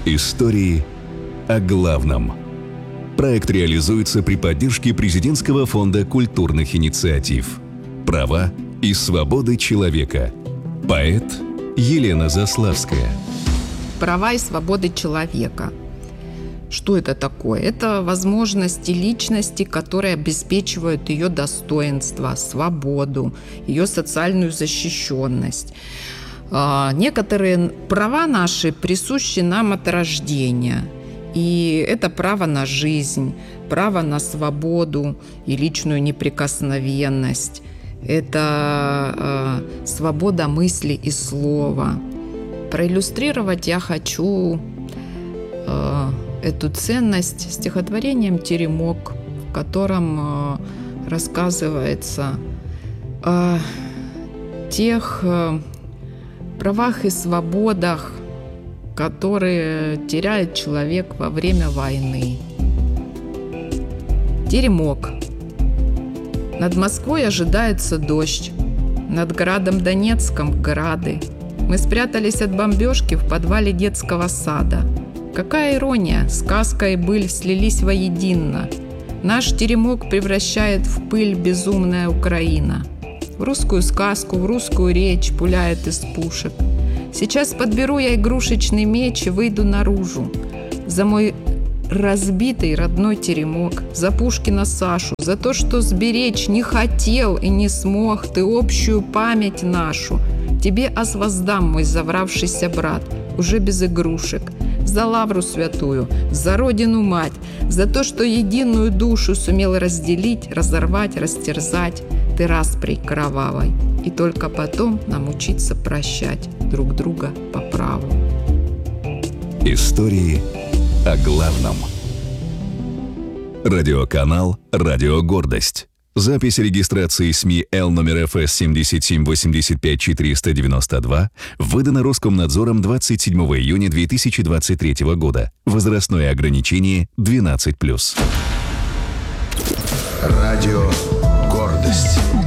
Истории о главном. Проект реализуется при поддержке Президентского фонда культурных инициатив. Права и свободы человека. Поэт Елена Заславская. Права и свободы человека. Что это такое? Это возможности личности, которые обеспечивают ее достоинство, свободу, ее социальную защищенность. Некоторые права наши присущи нам от рождения. И это право на жизнь, право на свободу и личную неприкосновенность. Это свобода мысли и слова. Проиллюстрировать я хочу эту ценность стихотворением «Теремок», в котором рассказывается о тех правах и свободах, которые теряет человек во время войны. Теремок. Над Москвой ожидается дождь, над градом Донецком – грады. Мы спрятались от бомбежки в подвале детского сада. Какая ирония, сказка и быль слились воедино. Наш теремок превращает в пыль безумная Украина. В русскую сказку, в русскую речь пуляет из пушек. Сейчас подберу я игрушечный меч и выйду наружу. За мой разбитый родной теремок, за Пушкина Сашу, за то, что сберечь не хотел и не смог ты общую память нашу. Тебе воздам, мой завравшийся брат, уже без игрушек. За лавру святую, за родину мать, за то, что единую душу сумел разделить, разорвать, растерзать ты распрей кровавой. И только потом нам учиться прощать друг друга по праву. Истории о главном. Радиоканал «Радио Гордость». Запись регистрации СМИ Л номер ФС 7785492 выдана Роскомнадзором 27 июня 2023 года. Возрастное ограничение 12+. Радио «Гордость».